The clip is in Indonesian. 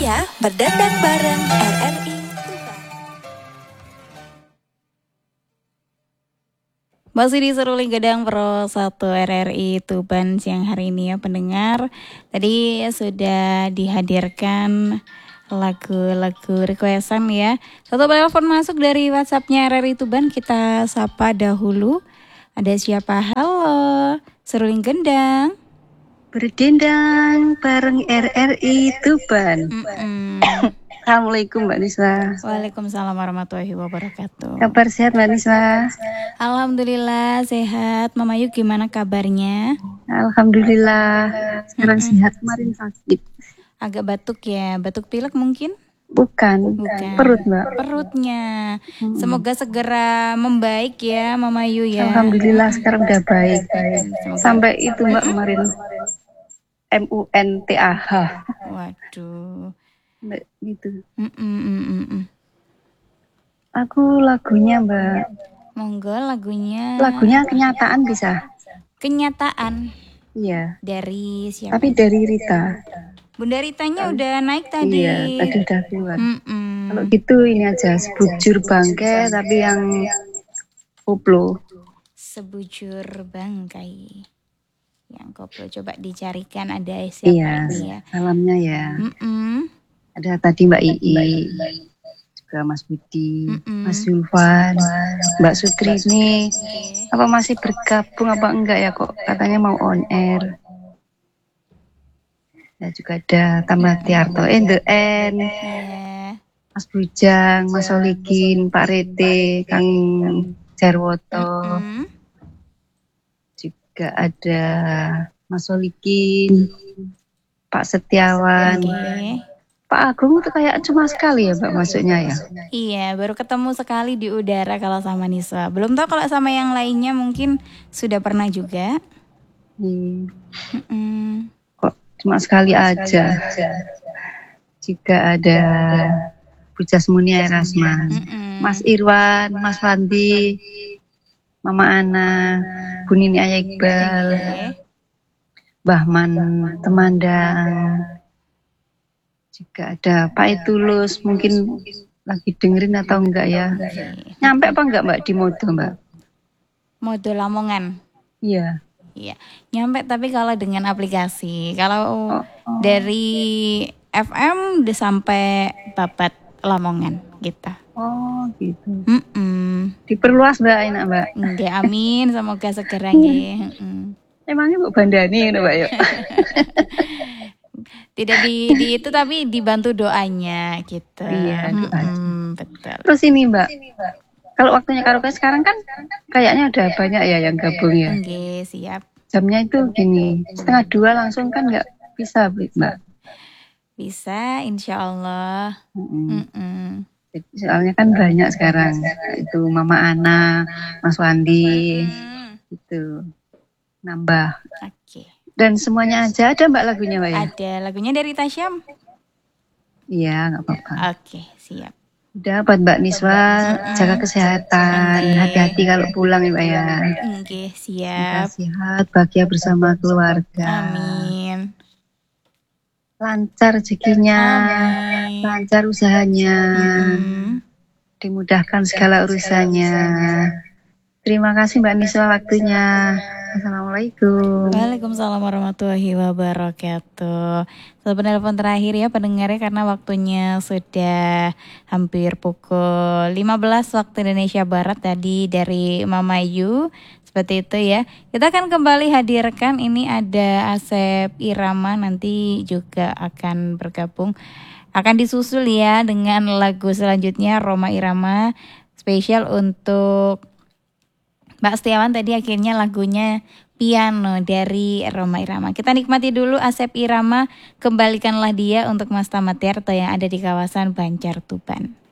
Saatnya berdandan bareng RRI Tuban. Masih di Seruling Gedang Pro 1 RRI Tuban siang hari ini ya pendengar. Tadi sudah dihadirkan lagu-lagu requestan ya. Satu telepon masuk dari WhatsApp-nya RRI Tuban, kita sapa dahulu. Ada siapa? Halo, Seruling Gendang. Berdendang bareng RRI Tuban. Assalamualaikum Mbak Niswa. Waalaikumsalam warahmatullahi wabarakatuh. Kabar sehat Mbak Niswa? Alhamdulillah sehat. Mama Yu gimana kabarnya? Alhamdulillah. Sekarang sehat, kemarin sakit. Agak batuk ya, batuk pilek mungkin? Bukan. Perut Mbak. Perutnya. Semoga segera membaik ya Mama Yu ya. Alhamdulillah sekarang udah baik. Sampai itu Mbak kemarin MUNTAH. Waduh. Mbak gitu. Aku lagunya Mbak. Monggo lagunya. Lagunya kenyataan bisa. Kenyataan. Iya. Dari siapa? Tapi dari Rita. Bunda Ritanya udah naik tadi. Iya, tadi udah keluar. Kalau gitu ini aja sebujur bangke tapi yang koplo. Sebujur bangkai. Yang koplo coba dicarikan ada siapa ini ya. Salamnya ya. Ada tadi Mbak Ii, juga Mas Budi, Mas Zulfan, Mbak Sutrini. Apa masih bergabung apa enggak ya, kok katanya mau on air. Ya juga ada Tamar Tiarto, The End, Mas Bujang, Mas Solikin, Pak Rete, Kang Jarwoto. Juga ada Mas Solikin, Pak Setiawan. Pak Agung itu kayak cuma sekali ya Mbak masuknya ya? Iya, baru ketemu sekali di udara kalau sama Nisa. Belum tahu kalau sama yang lainnya mungkin sudah pernah juga. Kok cuma sekali aja. Juga ada Bujas Munia Erasma, Mas Irwan, Mas Fandi, Mama Ana, Bu Nini Ayah Iqbal, Bahman Temandang. Juga ada Pak Tulus, mungkin lagi dengerin atau enggak ya. Nyampe apa enggak Mbak di Modo Mbak? Modo Lamongan. Iya. Iya, nyampe tapi kalau dengan aplikasi. Kalau dari FM udah sampai Babat Lamongan gitu. Oh gitu. Diperluas Mbak, enak Mbak. Nggih, amin, semoga segera nggih. Emangnya Mbak Bandani Mbak yuk. Tidak di itu tapi dibantu doanya gitu. Iya, betul. Terus ini Mbak, kalau waktunya karaoke sekarang kan kayaknya udah banyak ya yang gabung ya. Oke, siap. Jamnya itu gini, 1:30 langsung kan nggak bisa Mbak? Bisa, insya Allah. Soalnya kan banyak sekarang, itu Mama Ana, Mas Wandi, itu nambah. Oke. Dan semuanya aja ada Mbak lagunya Mbak ya? Ada lagunya dari Tasyam. Iya, nggak apa-apa. Oke, siap. Udah buat Mbak Niswa, jaga kesehatan, hati-hati kalau pulang ya Mbak ya. Oke, siap. Sehat, bahagia bersama keluarga. Amin. Lancar rezekinya, lancar usahanya, dimudahkan segala urusannya. Terima kasih Mbak Niswa waktunya. Assalamualaikum. Waalaikumsalam warahmatullahi wabarakatuh. Satu penelpon terakhir ya pendengarnya karena waktunya sudah hampir pukul 15 waktu Indonesia Barat tadi dari Mama Yu. Seperti itu ya. Kita akan kembali hadirkan ini ada Asep Irama nanti juga akan bergabung. Akan disusul ya dengan lagu selanjutnya Roma Irama spesial untuk Mbak Setiawan tadi akhirnya lagunya Piano dari Roma Irama. Kita nikmati dulu Asep Irama, Kembalikanlah Dia untuk Mas Tamar Tiarto yang ada di kawasan Banjar Tuban.